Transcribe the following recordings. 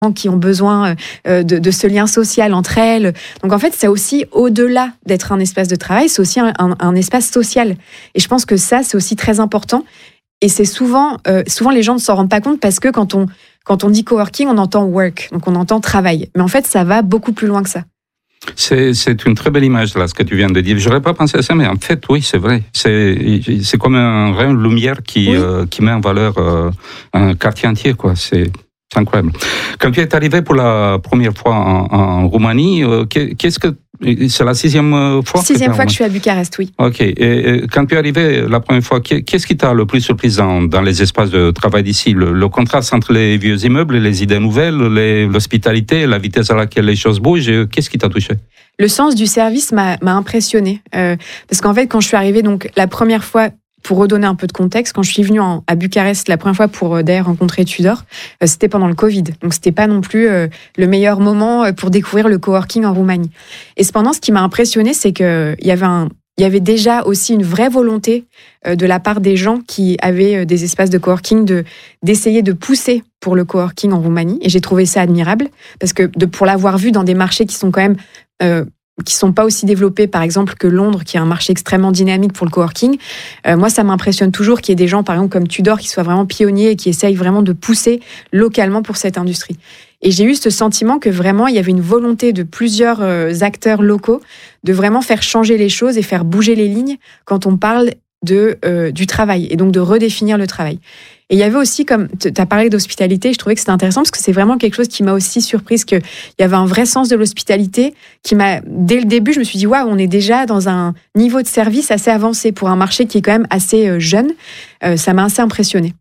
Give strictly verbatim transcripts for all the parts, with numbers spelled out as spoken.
qui ont besoin de, de ce lien social entre elles. Donc en fait, c'est aussi au-delà d'être un espace de travail, c'est aussi un, un, un espace social. Et je pense que ça, c'est aussi très important. Et c'est souvent, euh, souvent les gens ne s'en rendent pas compte parce que quand on, quand on dit coworking, on entend work, donc on entend travail. Mais en fait, ça va beaucoup plus loin que ça. C'est, c'est une très belle image, là, ce que tu viens de dire. Je n'aurais pas pensé à ça, mais en fait, oui, c'est vrai. C'est, c'est comme un rayon de lumière qui, oui. euh, qui met en valeur euh, un quartier entier, quoi. C'est... C'est incroyable. Quand tu es arrivé pour la première fois en, en Roumanie, euh, qu'est-ce que c'est la sixième fois Sixième que fois que je suis à Bucarest, oui. Ok. Et, et quand tu es arrivé la première fois, qu'est-ce qui t'a le plus surpris dans, dans les espaces de travail d'ici? Le, le contraste entre les vieux immeubles, les idées nouvelles, les, l'hospitalité, la vitesse à laquelle les choses bougent. Qu'est-ce qui t'a touché? Le sens du service m'a, m'a impressionné euh, parce qu'en fait, quand je suis arrivée, donc la première fois. Pour redonner un peu de contexte, quand je suis venue en, à Bucarest la première fois pour euh, d'ailleurs rencontrer Tudor, euh, c'était pendant le Covid. Donc c'était pas non plus euh, le meilleur moment euh, pour découvrir le coworking en Roumanie. Et cependant, ce qui m'a impressionné, c'est que il y avait un, il y avait déjà aussi une vraie volonté euh, de la part des gens qui avaient euh, des espaces de coworking de d'essayer de pousser pour le coworking en Roumanie. Et j'ai trouvé ça admirable parce que de pour l'avoir vu dans des marchés qui sont quand même euh, qui sont pas aussi développés, par exemple, que Londres, qui est un marché extrêmement dynamique pour le coworking. Euh, moi, ça m'impressionne toujours qu'il y ait des gens, par exemple, comme Tudor, qui soient vraiment pionniers et qui essayent vraiment de pousser localement pour cette industrie. Et j'ai eu ce sentiment que vraiment, il y avait une volonté de plusieurs euh, acteurs locaux de vraiment faire changer les choses et faire bouger les lignes quand on parle de, euh, du travail et donc de redéfinir le travail. Et il y avait aussi, comme tu as parlé d'hospitalité, je trouvais que c'était intéressant parce que c'est vraiment quelque chose qui m'a aussi surprise, qu'il y avait un vrai sens de l'hospitalité qui m'a, dès le début, je me suis dit, waouh, on est déjà dans un niveau de service assez avancé pour un marché qui est quand même assez jeune. Euh, ça m'a assez impressionnée.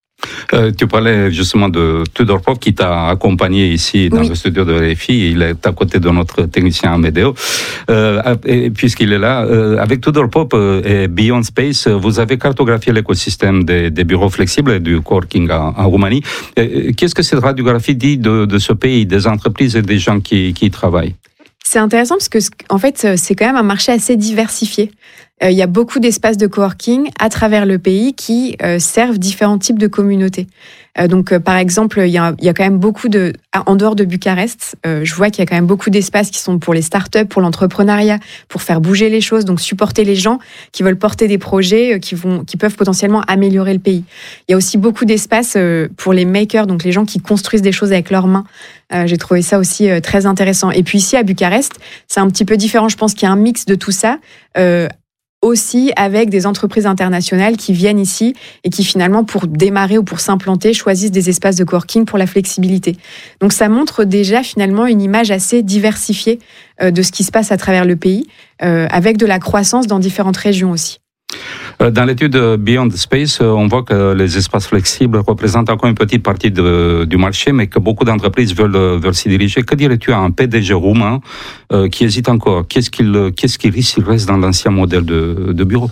Euh, tu parlais justement de Tudor Pop qui t'a accompagné ici dans oui. le studio de R F I. Il est à côté de notre technicien Amédéo. Euh, et puisqu'il est là, euh, avec Tudor Pop et Beyond Space, vous avez cartographié l'écosystème des, des bureaux flexibles et du coworking en, en Roumanie. Et qu'est-ce que cette radiographie dit de, de ce pays, des entreprises et des gens qui, qui y travaillent? C'est intéressant parce que, en fait, c'est quand même un marché assez diversifié. Euh, il y a beaucoup d'espaces de coworking à travers le pays qui euh, servent différents types de communautés. Euh, donc, euh, par exemple, il y a, il y a quand même beaucoup de... En dehors de Bucarest, euh, je vois qu'il y a quand même beaucoup d'espaces qui sont pour les startups, pour l'entrepreneuriat, pour faire bouger les choses, donc supporter les gens qui veulent porter des projets euh, qui, vont, qui peuvent potentiellement améliorer le pays. Il y a aussi beaucoup d'espaces euh, pour les makers, donc les gens qui construisent des choses avec leurs mains. Euh, j'ai trouvé ça aussi euh, très intéressant. Et puis ici, à Bucarest, c'est un petit peu différent. Je pense qu'il y a un mix de tout ça. Euh, aussi avec des entreprises internationales qui viennent ici et qui finalement, pour démarrer ou pour s'implanter, choisissent des espaces de coworking pour la flexibilité. Donc ça montre déjà finalement une image assez diversifiée de ce qui se passe à travers le pays, avec de la croissance dans différentes régions aussi. Dans l'étude Beyond Space, on voit que les espaces flexibles représentent encore une petite partie de, du marché, mais que beaucoup d'entreprises veulent, veulent s'y diriger. Que dirais-tu à un P D G roumain euh, qui hésite encore? Qu'est-ce qu'il, qu'est-ce qu'il risque s'il reste dans l'ancien modèle de, de bureau?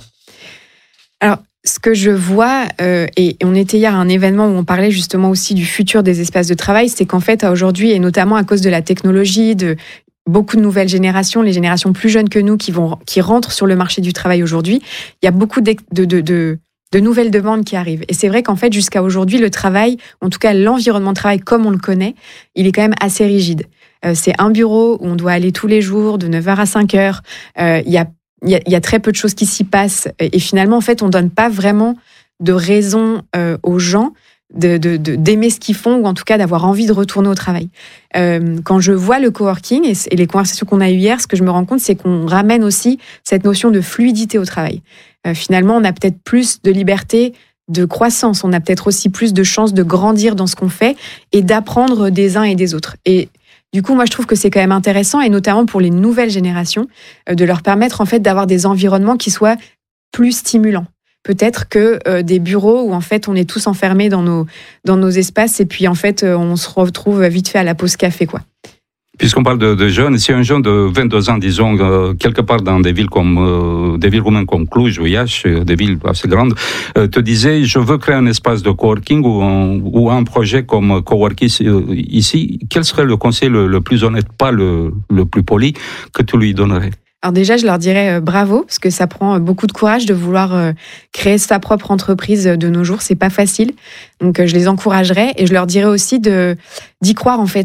Alors, ce que je vois, euh, et on était hier à un événement où on parlait justement aussi du futur des espaces de travail, c'est qu'en fait, aujourd'hui, et notamment à cause de la technologie, de beaucoup de nouvelles générations, les générations plus jeunes que nous qui vont, qui rentrent sur le marché du travail aujourd'hui, il y a beaucoup de, de, de, de, de nouvelles demandes qui arrivent. Et c'est vrai qu'en fait, jusqu'à aujourd'hui, le travail, en tout cas l'environnement de travail comme on le connaît, il est quand même assez rigide. Euh, c'est un bureau où on doit aller tous les jours de neuf heures à cinq heures. Euh, il y a, il y a, il y a très peu de choses qui s'y passent. Et finalement, en fait, on donne pas vraiment de raison euh, aux gens De, de, de, d'aimer ce qu'ils font ou en tout cas d'avoir envie de retourner au travail. Euh, quand je vois le coworking et, et les conversations qu'on a eues hier, ce que je me rends compte, c'est qu'on ramène aussi cette notion de fluidité au travail. Euh, finalement, on a peut-être plus de liberté, de croissance, on a peut-être aussi plus de chances de grandir dans ce qu'on fait et d'apprendre des uns et des autres. Et du coup, moi, je trouve que c'est quand même intéressant, et notamment pour les nouvelles générations, euh, de leur permettre en fait d'avoir des environnements qui soient plus stimulants. Peut-être que euh, des bureaux où en fait on est tous enfermés dans nos, dans nos espaces et puis en fait euh, on se retrouve vite fait à la pause café, quoi. Puisqu'on parle de, de jeunes, si un jeune de vingt-deux ans, disons, euh, quelque part dans des villes comme euh, des villes roumaines comme Cluj ou Iași, des villes assez grandes, euh, te disait je veux créer un espace de coworking ou un, ou un projet comme coworking ici, quel serait le conseil le, le plus honnête, pas le, le plus poli, que tu lui donnerais? Alors déjà, je leur dirais euh, bravo, parce que ça prend beaucoup de courage de vouloir euh, créer sa propre entreprise de nos jours. C'est pas facile. Donc, euh, je les encouragerais et je leur dirais aussi de, d'y croire, en fait.